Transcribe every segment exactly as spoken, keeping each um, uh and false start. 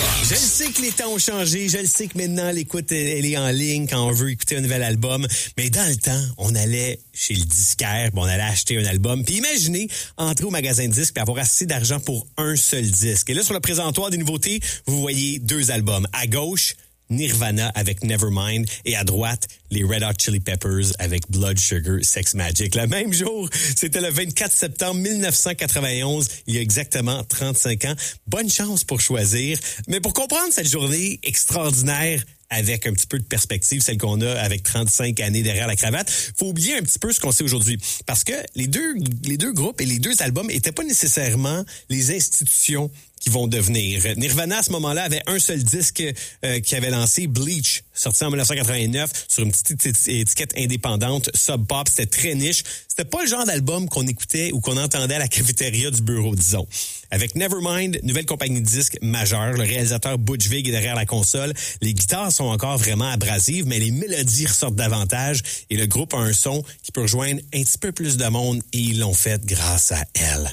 Je le sais que les temps ont changé. Je le sais que maintenant, l'écoute, elle est en ligne quand on veut écouter un nouvel album. Mais dans le temps, on allait chez le disquaire, puis on allait acheter un album. Puis imaginez entrer au magasin de disques et avoir assez d'argent pour un seul disque. Et là, sur le présentoir des nouveautés, vous voyez deux albums. À gauche, Nirvana avec Nevermind et à droite, les Red Hot Chili Peppers avec Blood Sugar Sex Magik. Le même jour, c'était le vingt-quatre septembre mille neuf cent quatre-vingt-onze, il y a exactement trente-cinq ans. Bonne chance pour choisir. Mais pour comprendre cette journée extraordinaire, avec un petit peu de perspective, celle qu'on a avec trente-cinq années derrière la cravate, faut oublier un petit peu ce qu'on sait aujourd'hui. Parce que les deux, les deux groupes et les deux albums étaient pas nécessairement les institutions qui vont devenir. Nirvana, à ce moment-là, avait un seul disque euh, qui avait lancé, Bleach, sorti en dix-neuf cent quatre-vingt-neuf sur une petite étiquette indépendante, Sub Pop, c'était très niche. C'était pas le genre d'album qu'on écoutait ou qu'on entendait à la cafétéria du bureau, disons. Avec Nevermind, nouvelle compagnie de disques majeure, le réalisateur Butch Vig est derrière la console. Les guitares sont encore vraiment abrasives, mais les mélodies ressortent davantage et le groupe a un son qui peut rejoindre un petit peu plus de monde et ils l'ont fait grâce à elle.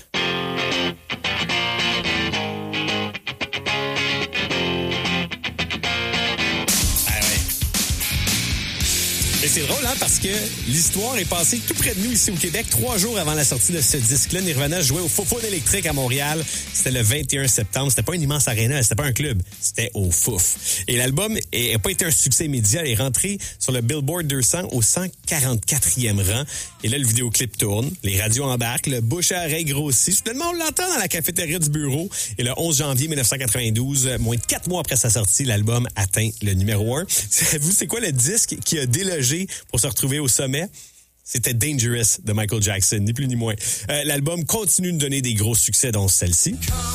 Et c'est drôle, hein, parce que l'histoire est passée tout près de nous ici au Québec. Trois jours avant la sortie de ce disque-là, Nirvana jouait au Fofone électrique à Montréal. C'était le vingt et un septembre. C'était pas une immense aréna, c'était pas un club. C'était au Fouf. Et l'album n'a pas été un succès immédiat. Il est rentré sur le Billboard deux cents au cent quarante-quatrième rang. Et là, le vidéoclip tourne. Les radios embarquent. Le bouche à oreille grossit. Soudainement, on l'entend dans la cafétéria du bureau. Et le onze janvier mille neuf cent quatre-vingt-douze, moins de quatre mois après sa sortie, l'album atteint le numéro un. Savez-vous, c'est quoi le disque qui a délogé pour se retrouver au sommet? C'était Dangerous de Michael Jackson, ni plus ni moins. Euh, l'album continue de donner des gros succès, dont celle-ci.